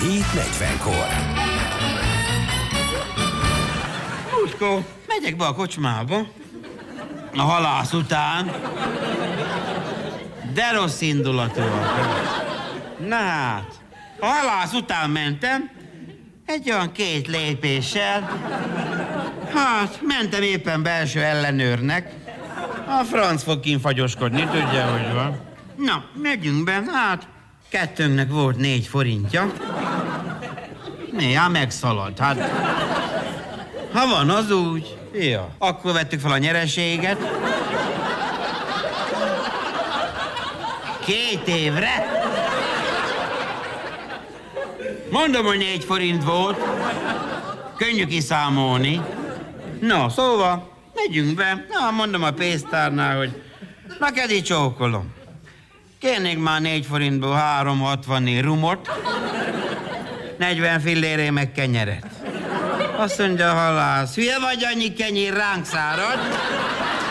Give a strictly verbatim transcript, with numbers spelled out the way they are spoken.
hét negyvenkor. Múltkor megyek be a kocsmába, a halász után, de rossz indulatúak. Na hát, a halász után mentem, egy olyan két lépéssel, hát mentem éppen belső ellenőrnek, a franc fog kínfagyoskodni, tudja, hogy van. Na, megyünk be, hát kettőnknek volt négy forintja. Néha megszaladt, hát ha van, az úgy. Ja. Akkor vettük fel a nyereséget. Két évre. Mondom, hogy négy forint volt. Könnyű kiszámolni. Na, szóval, megyünk be. Na, mondom a pénztárnál, hogy na, kedi csókolom. Kérnék már négy forintból három hatvanni rumot, negyven filléré meg kenyeret. Azt mondja a halász, hülye vagy, annyi kenyér ránk szárad?